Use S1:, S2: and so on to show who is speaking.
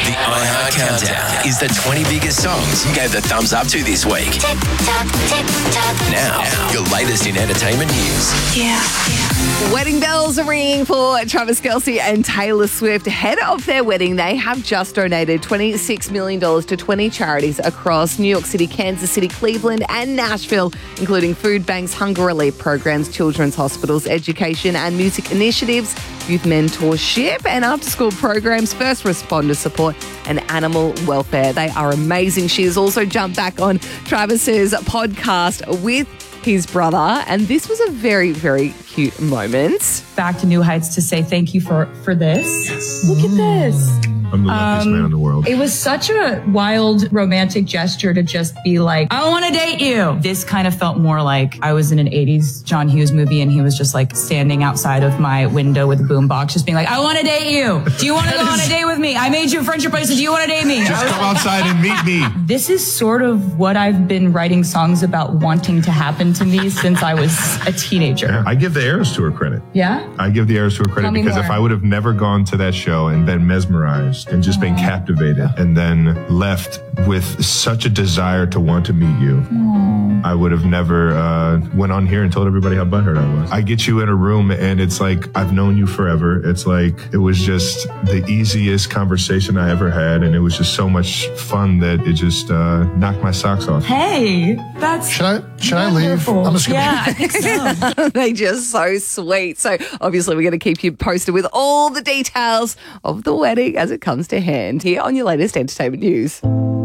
S1: The iHeart Countdown is the 20 biggest songs you gave the thumbs up to this week.
S2: Tick tock, tick tock.
S1: Now, your latest in entertainment news.
S2: Yeah.
S3: Wedding bells are ringing for Travis Kelce and Taylor Swift. Ahead of their wedding, they have just donated $26 million to 20 charities across New York City, Kansas City, Cleveland and Nashville, including food banks, hunger relief programs, children's hospitals, education and music initiatives, youth mentorship and after-school programs, first responder support and animal welfare. They are amazing. She has also jumped back on Travis's podcast with his brother, and this was a very, very cute moment.
S4: Back to New Heights to say thank you for this.
S5: Yes.
S4: Look at this.
S5: I'm the luckiest man in the world.
S4: It was such a wild romantic gesture to just be like, I want to date you. This kind of felt more like I was in an 80s John Hughes movie and he was just like standing outside of my window with a boombox just being like, I want to date you. Do you want to go on a date with me? I made you a friendship bracelet. Do you want to date me?
S5: Just come outside and meet me.
S4: This is sort of what I've been writing songs about wanting to happen to me since I was a teenager.
S5: I give the Eras Tour credit.
S4: Yeah?
S5: I give the Eras Tour credit
S4: Tell me
S5: because
S4: more.
S5: if I would have never gone to that show and been mesmerized and just been captivated and then left with such a desire to want to meet you, I would have never went on here and told everybody how butthurt I was. I get you in a room and it's like, I've known you forever. It's like, it was just the easiest conversation I ever had. And it was just so much fun that it just knocked my socks off.
S4: Hey, that's
S6: Should I leave?
S4: wonderful.
S6: I'm just gonna
S4: Yeah, I think so.
S3: They're just so sweet. So obviously we're going to keep you posted with all the details of the wedding as it comes to hand here on your latest entertainment news.